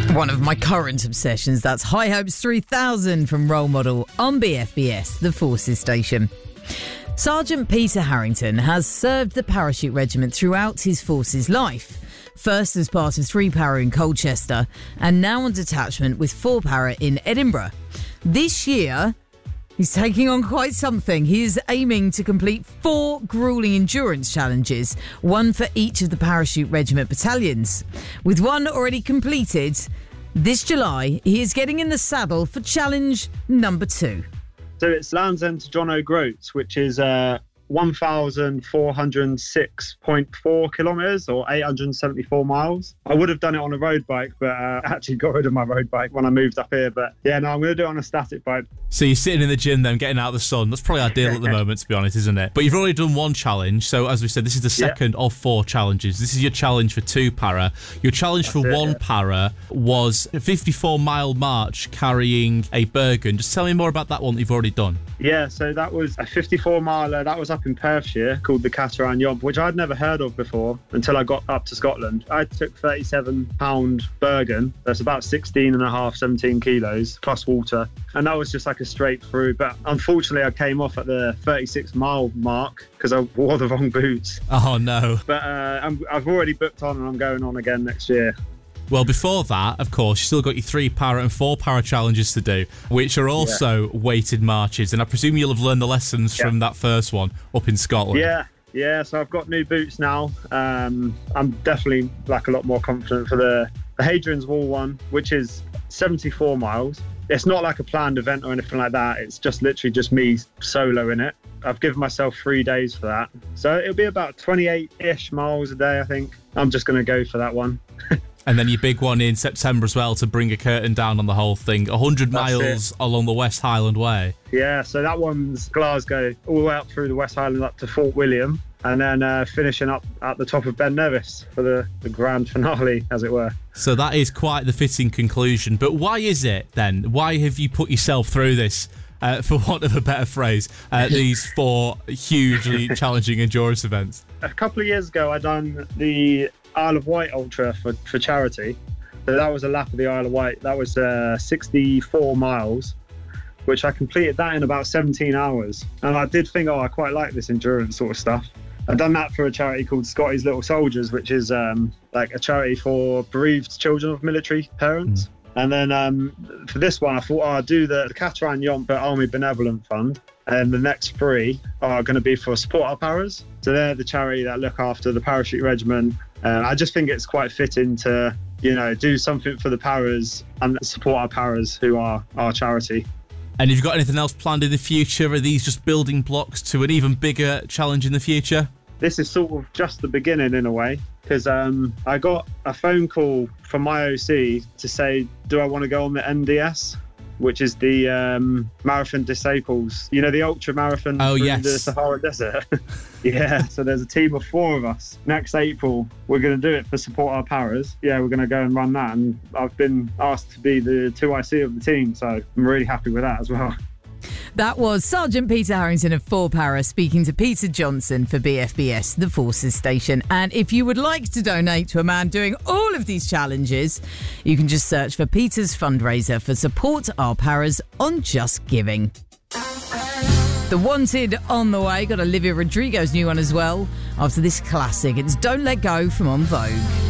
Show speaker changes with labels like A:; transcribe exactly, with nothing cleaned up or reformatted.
A: One of my current obsessions, that's High Hopes three thousand from Role Model on B F B S, the Forces Station. Sergeant Peter Harrington has served the parachute regiment throughout his forces life. First as part of three para in Colchester and now on detachment with four para in Edinburgh. This year, he's taking on quite something. He is aiming to complete four gruelling endurance challenges, one for each of the parachute regiment battalions. With one already completed, this July, he is getting in the saddle for challenge number two.
B: So it's Land's End to John O'Groats, which is uh, one thousand four hundred six point four kilometres or eight hundred seventy-four miles. I would have done it on a road bike, but uh, I actually got rid of my road bike when I moved up here. But yeah, no, I'm going to do it on a static bike.
C: So you're sitting in the gym then, getting out of the sun. That's probably ideal at the moment, to be honest, isn't it? But you've already done one challenge. So as we said, this is the second yeah. of four challenges. This is your challenge for two para. Your challenge That's for it, one yeah. para was a fifty-four mile march carrying a Bergen. Just tell me more about that one that you've already done.
B: Yeah, so that was a fifty-four miler. That was up in Perthshire, called the Cateran Yomp, which I'd never heard of before until I got up to Scotland. I took thirty-seven pound Bergen. That's about sixteen and a half, seventeen kilos, plus water. And that was just like a straight through. But unfortunately, I came off at the thirty-six mile mark because I wore the wrong boots.
C: Oh, no.
B: But uh, I'm, I've already booked on and I'm going on again next year.
C: Well, before that, of course, you still got your three para and four para challenges to do, which are also yeah. weighted marches. And I presume you'll have learned the lessons yeah. from that first one up in Scotland.
B: Yeah, yeah. So I've got new boots now. Um, I'm definitely like a lot more confident for the, the Hadrian's Wall one, which is seventy-four miles. It's not like a planned event or anything like that. It's just literally just me solo in it. I've given myself three days for that. So it'll be about twenty-eight-ish miles a day, I think. I'm just going to go for that one.
C: And then your big one in September as well to bring a curtain down on the whole thing. one hundred
B: That's
C: miles
B: it.
C: along the West Highland Way.
B: Yeah, so that one's Glasgow, all the way up through the West Highland up to Fort William. And then uh, finishing up at the top of Ben Nevis for the, the grand finale, as it were.
C: So that is quite the fitting conclusion. But why is it then? Why have you put yourself through this, uh, for want of a better phrase, uh, these four hugely challenging endurance events?
B: A couple of years ago, I done the Isle of Wight Ultra for, for charity. So that was a lap of the Isle of Wight. That was uh, sixty-four miles, which I completed that in about seventeen hours. And I did think, oh, I quite like this endurance sort of stuff. I've done that for a charity called Scotty's Little Soldiers, which is um, like a charity for bereaved children of military parents. Mm. And then um, for this one, I thought, oh, I'll do the, the Cateran Yomp at Army Benevolent Fund. And the next three are going to be for Support Our Paras. So they're the charity that look after the parachute regiment. And I just think it's quite fitting to, you know, do something for the paras and support our paras who are our charity.
C: And have you got anything else planned in the future? Are these just building blocks to an even bigger challenge in the future?
B: This is sort of just the beginning in a way, because um, I got a phone call from my O C to say, do I want to go on the N D S, which is the um, Marathon Disciples, you know, the ultra marathon
C: oh,
B: through
C: yes.
B: the Sahara Desert. Yeah, so there's a team of four of us. Next April, we're going to do it for Support Our Paras. Yeah, we're going to go and run that. And I've been asked to be the two I C of the team, so I'm really happy with that as well.
A: That was Sergeant Peter Harrington of four para speaking to Peter Johnson for B F B S, the Forces Station. And if you would like to donate to a man doing all of these challenges, you can just search for Peter's fundraiser for Support Our Paras on Just Giving. The Wanted on the way. Got Olivia Rodrigo's new one as well. After this classic, it's Don't Let Go from En Vogue.